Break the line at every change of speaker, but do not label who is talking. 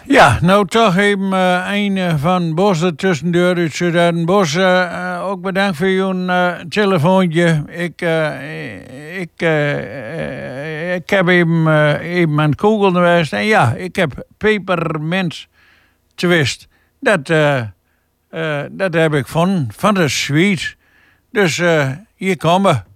Ja, nou toch even een van Bossen tussendoor uit Zuid-Bos. Ook bedankt voor uw telefoontje. Ik heb even aan het googlen geweest. En ja, ik heb pepermint twist. Dat heb ik van de Sweet. Dus hier komen.